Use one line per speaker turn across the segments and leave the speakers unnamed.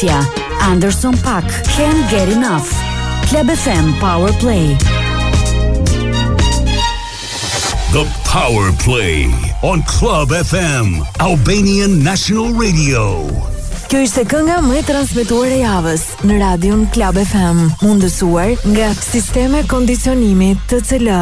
Alicia, Anderson .Paak, Can't Get Enough. Club FM Power Play.
The Power Play on Club FM, Albanian National Radio.
Kjo ishte kënga më e transmetuar e javës në radion Club FM, mundësuar nga Sisteme Kondicionimi TCL.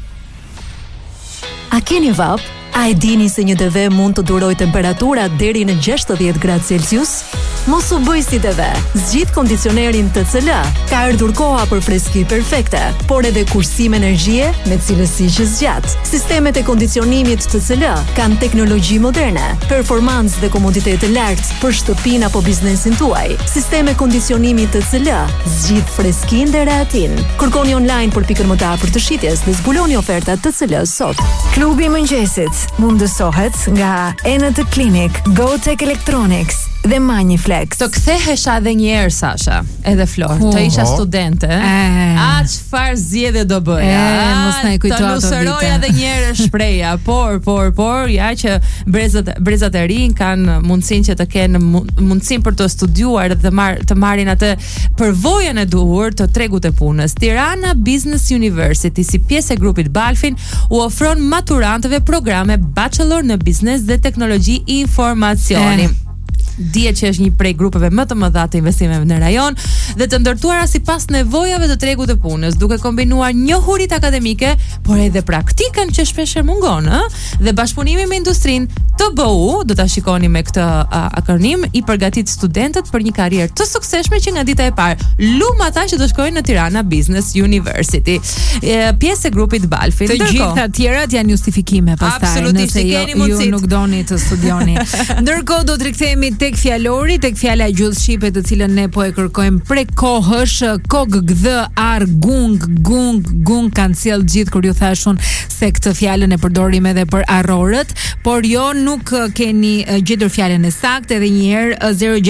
A keni vap? A e dini se një TV mund të duroj temperatura deri në 60 gradë Celsius? Mos u bëj si TV. Zgjidh kondicionerin TCL. Ka ardhur koha për freski perfekte, por edhe kursim energjie me cilësi që zgjat. Sistemet e kondicionimit TCL kanë teknologji moderne, performancë dhe komoditet të lartë për shtëpinë apo biznesin tuaj. Sisteme kondicionimi TCL zgjidh freskinë dhe rehatin. Kërkoni online për pikën më të afërt të shitjes dhe zbuloni ofertat TCL sot. Klubi i mëngjesit mundësohet nga Enet Clinic, GoTech Electronics dhe Maniflex.
Të kthehesha edhe një herë Sasha, edhe Flor, të isha studente. A çfarë zgjedhje do bëja?
Mos na e kujto ato vite.
Të luseroja edhe një herë shpreha, por ja që brezat e rinj kanë mundësinë që të kenë mundësinë për të studiuar dhe të marrin atë përvojën e duhur të tregut të punës. Tirana Business University, si pjesë e grupit Balfin, u ofron maturantëve programe bachelor në biznes dhe teknologji informacioni. Dihet që është një prej grupeve më të mëdha të investimeve në rajon dhe të ndërtuara sipas nevojave të tregut të punës, duke kombinuar njohuritë akademike, por edhe praktikën që shpesh mungon, dhe bashkëpunimi me industrinë. TBU, do ta shikoni me këtë akronim, i përgatit studentët për një karrierë të suksesshme që nga dita e parë. Lum ata që do shkojnë në Tirana Business University. Pjesë e grupit Balfin.
Të gjitha të tjerat janë justifikime pastaj, nëse ju nuk doni të studioni. Ndërkohë do të rikthehemi tek fjalori, tek fjala e gjuhës shqipe, të cilën ne po e kërkojmë prej kohësh. Kog, gdh, ar, gung, gung kanë sjell gjithë kur ju thashun se këtë fjalën e përdorim edhe për arrorët, por jo, nuk keni gjetur fjalën e saktë. Edhe një herë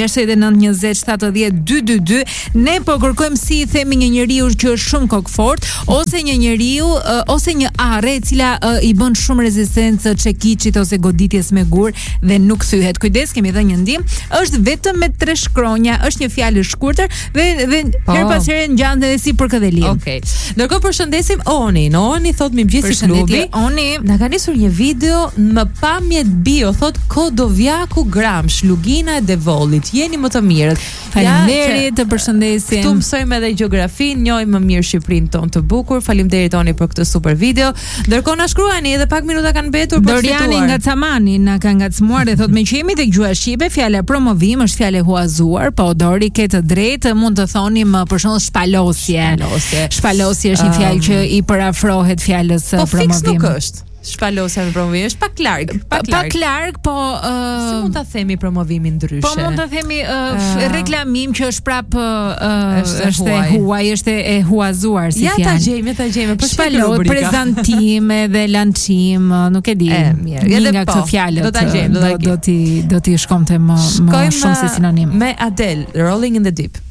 06920702222. Ne po kërkojmë si i themi një njeriu që është shumë kokfort, ose një njeriu ose një arre e cila i bën shumë rezistencë çekiçit ose goditjes me gur dhe nuk thyhet. Kujdes, kemi dhënë një ndim. Është vetëm me 3 shkronja, është një fjalë e shkurtër dhe her pas here ngjan edhe si për këdhelim.
Okej. Ndërkohë përshëndesim Onin. Oni thot mirëmëngjes klubi.
Oni
na ka nisur një video më pamjet bio, thot Kodovjaku Gramsh, Lugina e Devollit. Jeni më të mirët.
Faleminderit, të përshëndesim.
Këtu mësojmë edhe gjeografinë, njohim më mirë Shqipërinë tonë të bukur. Faleminderit Oni për këtë super video. Ndërkohë na shkruani edhe pak minuta kanë mbetur për të fituar.
Doriani nga Camani na ka ngacmuar dhe thot me që jemi tek gjuha shqipe, fjala promovim është fjalë huazuar, po Dori ke të drejtë, mund të thonim për shembull shpalosje. Shpalosje është një fjalë që i parafrohet fjalës promovim.
Po fiks nuk është. Shpalosja me promovim është pak larg,
po
si mund ta themi promovimin ndryshe?
Po mund ta themi reklamim që është prap është e huaj, është e huazuar si fjalë.
Ja ta gjejmë, për
shpalot, prezantim dhe lançim, nuk e di. Nga këto fjalët do t'i shkomte më shumë se sinonim.
Me Adele, Rolling in the Deep.